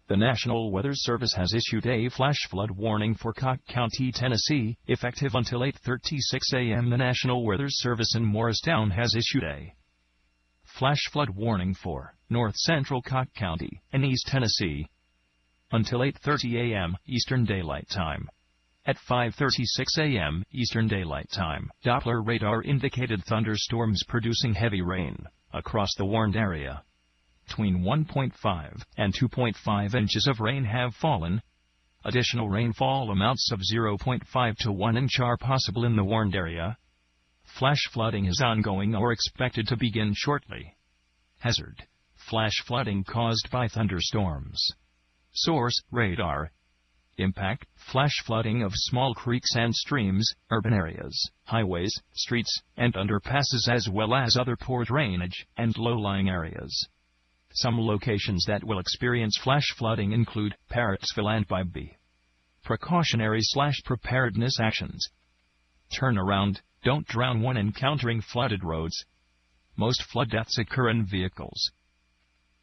The National Weather Service has issued a flash flood warning for Cocke County, Tennessee, effective until 8:36 a.m. The National Weather Service in Morristown has issued a flash flood warning for north central Cocke County and East Tennessee until 8:30 a.m. Eastern Daylight Time. At 5:36 a.m. Eastern Daylight Time, Doppler radar indicated thunderstorms producing heavy rain across the warned area. Between 1.5 and 2.5 inches of rain have fallen. Additional rainfall amounts of 0.5 to 1 inch are possible in the warned area. Flash flooding is ongoing or expected to begin shortly. Hazard: flash flooding caused by thunderstorms. Source: radar. Impact: flash flooding of small creeks and streams, urban areas, highways, streets, and underpasses, as well as other poor drainage and low-lying areas. Some locations that will experience flash flooding include Parrotsville and Bybee. Precautionary/preparedness actions. Turn around, don't drown when encountering flooded roads. Most flood deaths occur in vehicles.